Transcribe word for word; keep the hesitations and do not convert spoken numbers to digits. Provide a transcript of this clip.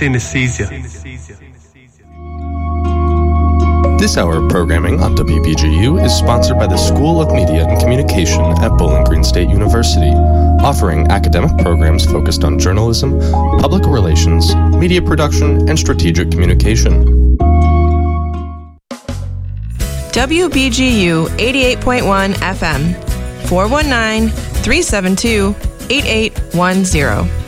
synesthesia. This hour of programming on W B G U is sponsored by the School of Media and Communication at Bowling Green State University, offering academic programs focused on journalism, public relations, media production, and strategic communication. W B G U eighty-eight point one F M, four one nine, three seven two, eight eight one zero.